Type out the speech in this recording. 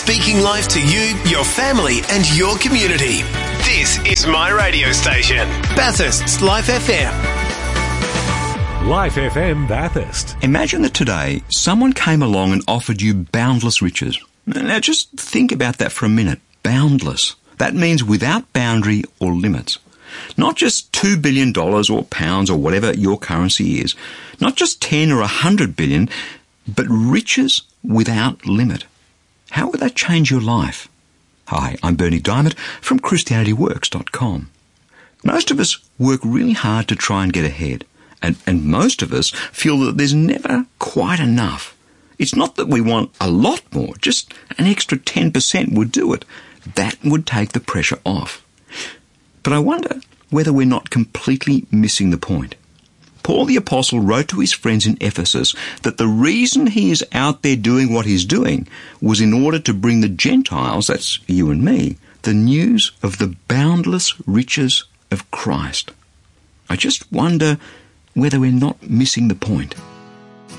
speaking life to you, your family and your community. This is my radio station, Bathurst's Life FM. Life FM Bathurst. Imagine that today someone came along and offered you boundless riches. Now just think about that for a minute. Boundless. That means without boundary or limits. Not just $2 billion or pounds or whatever your currency is. Not just 10 or 100 billion, but riches without limit. How would that change your life? Hi, I'm Bernie Diamond from ChristianityWorks.com. Most of us work really hard to try and get ahead. And most of us feel that there's never quite enough. It's not that we want a lot more, just an extra 10% would do it. That would take the pressure off. But I wonder whether we're not completely missing the point. Paul the Apostle wrote to his friends in Ephesus that the reason he is out there doing what he's doing was in order to bring the Gentiles, that's you and me, the news of the boundless riches of Christ. I just wonder whether we're not missing the point.